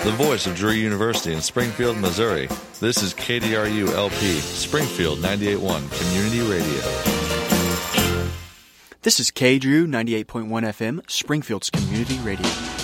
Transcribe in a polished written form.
the voice of Drew University in Springfield, Missouri. This is KDRU-LP, Springfield 98.1 Community Radio. This is KDRU 98.1 FM, Springfield's Community Radio.